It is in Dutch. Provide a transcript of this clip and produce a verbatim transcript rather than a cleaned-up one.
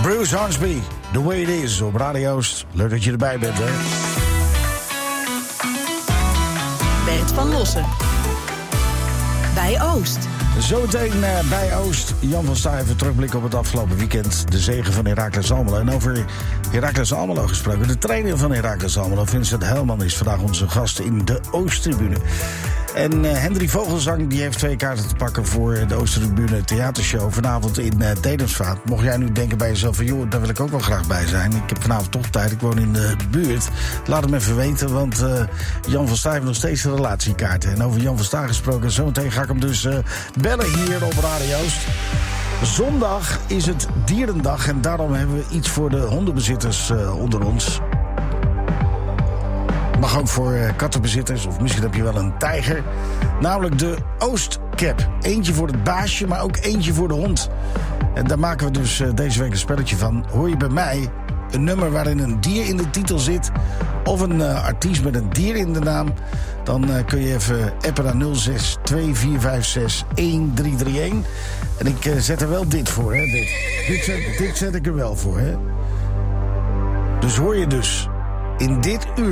Bruce Hornsby, The Way It Is op Radio Oost. Leuk dat je erbij bent, hè? Bert van Lossen. Bij Oost. Zometeen uh, bij Oost. Jan van Staaij even terugblikken op het afgelopen weekend. De zege van Heracles Almelo. En over Heracles Almelo gesproken. De trainer van Heracles Almelo, Vincent Helman, is vandaag onze gast in de Oosttribune. En uh, Hendrik Vogelsang die heeft twee kaarten te pakken voor de Oosttribune theatershow vanavond in uh, Dedemsvaart. Mocht jij nu denken bij jezelf van, joh, daar wil ik ook wel graag bij zijn. Ik heb vanavond toch tijd, ik woon in de buurt. Laat hem even weten, want uh, Jan van Staaij heeft nog steeds een relatiekaarten. En over Jan van Staaij gesproken, zometeen ga ik hem dus uh, bellen hier op Radio Oost. Zondag is het Dierendag en daarom hebben we iets voor de hondenbezitters uh, onder ons. Mag ook voor uh, kattenbezitters, of misschien heb je wel een tijger. Namelijk de Oostcap. Eentje voor het baasje, maar ook eentje voor de hond. En daar maken we dus uh, deze week een spelletje van. Hoor je bij mij een nummer waarin een dier in de titel zit, of een uh, artiest met een dier in de naam, dan uh, kun je even appen naar nul zes twee vier vijf zes een drie drie een. En ik uh, zet er wel dit voor, hè. Dit, dit, zet, dit zet ik er wel voor, hè. Dus hoor je dus in dit uur